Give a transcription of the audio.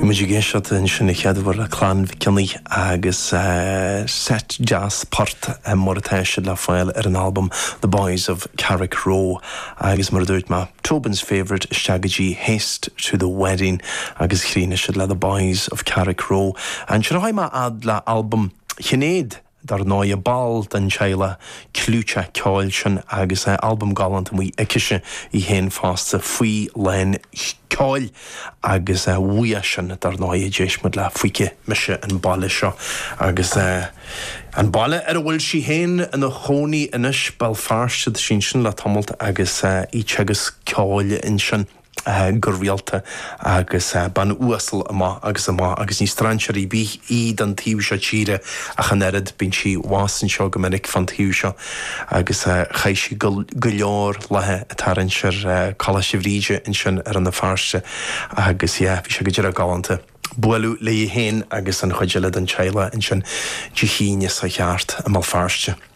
Muidir géisiat in sinna cheadmhar a chlán Mhiceannaigh agus set jazz part mar atá le fáil an album The Boys of Carrick Row agus mar dúirt ma Tobin's favourite Shaggy Haste to the Wedding agus chríne siad le The Boys of Carrick Row an siad ma ad le album Chinnéad dar náide ball den seile clúte ceáil sin agus album galant míiciise I hen fásta faoi len ceáil agus bhuia sin dar náide déismid le fuice mise an balle seo agus an balle bhfuil si hen in a choní inis Belfast sin le tamalt agus I tegus ceáil in sin gurrialta agus ban uasal ama agus ní stranseir bí iad an tíú seo tíre a chanerid bín si wasan seo go minic fan tíú seo agus chaisi go leor lethe atarann sir cala sibhríide in sin an na farste agus bhí se go dear galanta. Bualú le hen agus an chuideile an teile in sin dihíine sa cheart a mal farste.